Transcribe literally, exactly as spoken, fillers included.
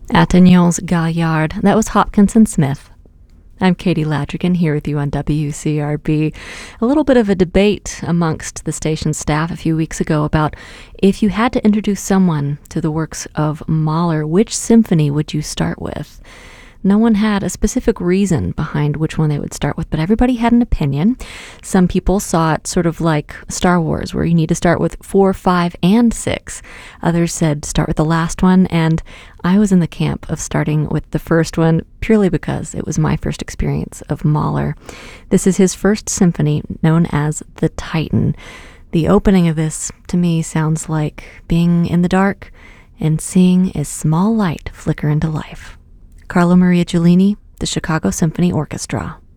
Attignon's Gaillard. That was Hopkins and Smith. I'm Katie Ladrigan here with you on W C R B. A little bit of a debate amongst the station staff a few weeks ago about if you had to introduce someone to the works of Mahler, which symphony would you start with? No one had a specific reason behind which one they would start with, but everybody had an opinion. Some people saw it sort of like Star Wars, where you need to start with four, five, and six. Others said start with the last one, and I was in the camp of starting with the first one purely because it was my first experience of Mahler. This is his first symphony, known as the Titan. The opening of this, to me, sounds like being in the dark and seeing a small light flicker into life. Carlo Maria Giulini, the Chicago Symphony Orchestra.